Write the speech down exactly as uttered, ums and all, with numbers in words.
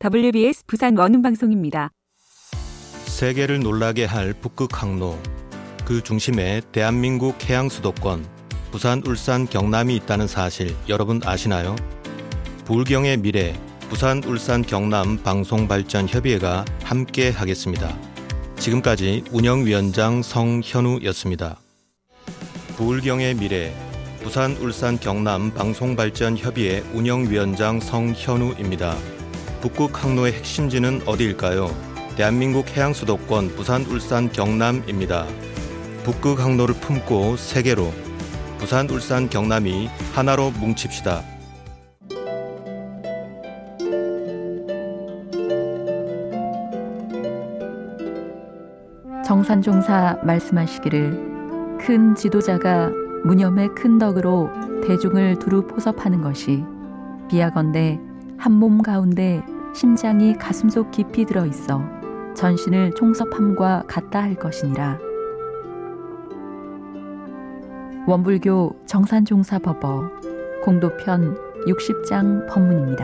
더블유비에스 부산 원음방송입니다. 세계를 놀라게 할 북극 항로, 그 중심에 대한민국 해양 수도권 부산, 울산, 경남이 있다는 사실 여러분 아시나요? 부울경의 미래 부산, 울산, 경남 방송발전협의회가 함께 하겠습니다. 지금까지 운영위원장 성현우였습니다. 부울경의 미래 부산, 울산, 경남 방송발전협의회 운영위원장 성현우입니다. 북극 항로의 핵심지는 어디일까요? 대한민국 해양 수도권 부산, 울산, 경남입니다. 북극 항로를 품고 세계로 부산, 울산, 경남이 하나로 뭉칩시다. 정산종사 말씀하시기를 큰 지도자가 무념의 큰 덕으로 대중을 두루 포섭하는 것이 비하건대 한 몸 가운데 심장이 가슴속 깊이 들어있어 전신을 총섭함과 같다 할 것이니라. 원불교 정산종사법어 공도편 육십 장 법문입니다.